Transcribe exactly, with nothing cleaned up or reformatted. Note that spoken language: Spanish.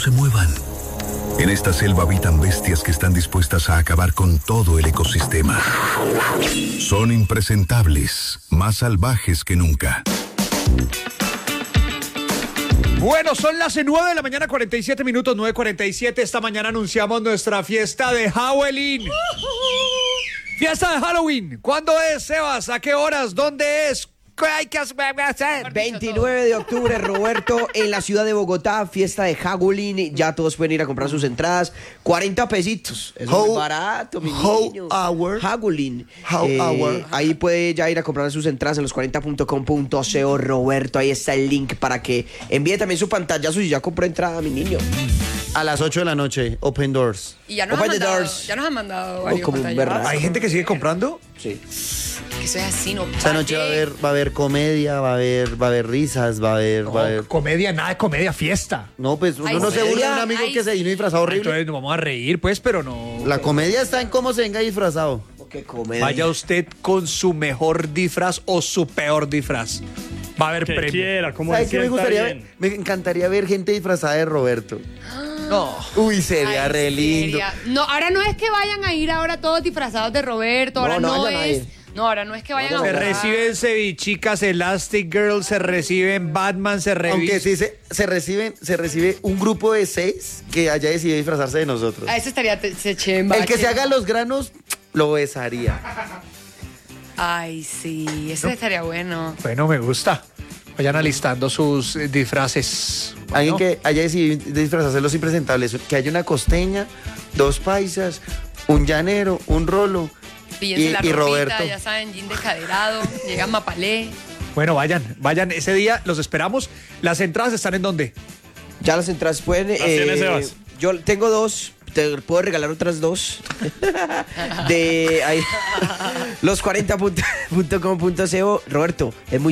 se muevan. En esta selva habitan bestias que están dispuestas a acabar con todo el ecosistema. Son impresentables, más salvajes que nunca. Bueno, son las nueve de la mañana, cuarenta y siete minutos, nueve cuarenta y siete. Esta mañana anunciamos nuestra fiesta de Halloween. Fiesta de Halloween. ¿Cuándo es, Sebas? ¿A qué horas? ¿Dónde es? ¿Qué hay que hacer? veintinueve de octubre, Roberto, en la ciudad de Bogotá, fiesta de Halloween. Ya todos pueden ir a comprar sus entradas. cuarenta pesitos. Es muy barato, mi niño. Hour. Halloween. How Eh, hour. ahí puede ya ir a comprar sus entradas en los cuarenta punto com punto co, Roberto. Ahí está el link para que envíe también su pantallazo si ya compró entrada, mi niño. A las ocho de la noche, Open Doors. Y ya nos, Open han the mandado, doors. ya nos han mandado Oh, varios como un pantallazos. berraco. ¿Hay gente que sigue comprando? Sí. Que eso es así, no Esta noche va a haber, va a haber comedia, va a haber, va a haber risas, va a haber, va a haber. No, comedia, nada de comedia, fiesta. No, pues uno Ay, no se sí. burla de un amigo Ay, que se vino disfrazado horrible. Entonces nos vamos a reír, pues, pero no. La comedia está en cómo se venga disfrazado. Qué comedia. Vaya usted con su mejor disfraz o su peor disfraz. Va a haber Que premio. quiera, como ¿Sabes se qué me sienta gustaría ver? bien. Me encantaría ver gente disfrazada de Roberto. No. Uy, sería Ay, re lindo. sería- No, ahora no es que vayan a ir ahora todos disfrazados de Roberto, ahora No, no no, vayan a es. ir. No, ahora no es que vayan No, a Se no, buscar- reciben cevichicas, Elastic Girl, se reciben Batman, se Aunque reciben. sí se, se reciben, se recibe un grupo de seis que haya decidido disfrazarse de nosotros. A ese estaría te- se chemba. El que se chemba. haga los granos lo besaría. Ay, sí, ese estaría bueno. Bueno, me gusta. Vayan alistando sus eh, disfraces. Alguien Bueno, que haya decidido disfrazarse de los impresentables, que haya una costeña, dos paisas, un llanero, un rolo Píllense y, la y ropita, Roberto. ya saben, jean descaderado, llega Mapalé. Bueno, vayan, vayan. Ese día los esperamos. Las entradas están en dónde. Ya las entradas pueden. Las tienes, Sebas. Yo tengo dos. Te puedo regalar otras dos. De ahí. Los cuarenta punto com punto co. Roberto, es muy